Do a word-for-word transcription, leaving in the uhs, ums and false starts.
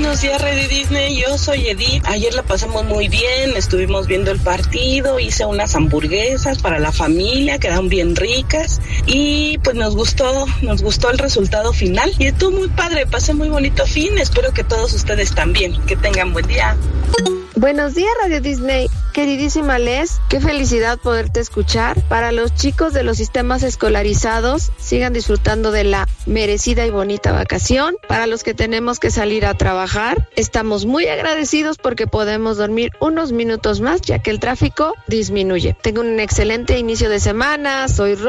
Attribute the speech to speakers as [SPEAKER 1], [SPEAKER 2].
[SPEAKER 1] buenos días, Radio Disney. Yo soy Edith. Ayer la pasamos muy bien, estuvimos viendo el partido, hice unas hamburguesas para la familia, quedaron bien ricas y pues nos gustó, nos gustó el resultado final y estuvo muy padre, pasé muy bonito fin, espero que todos ustedes también, que tengan buen día.
[SPEAKER 2] Buenos días, Radio Disney. Queridísima Les, qué felicidad poderte escuchar. Para los chicos de los sistemas escolarizados, sigan disfrutando de la merecida y bonita vacación. Para los que tenemos que salir a trabajar, estamos muy agradecidos porque podemos dormir unos minutos más, ya que el tráfico disminuye. Tengan un excelente inicio de semana. Soy Ro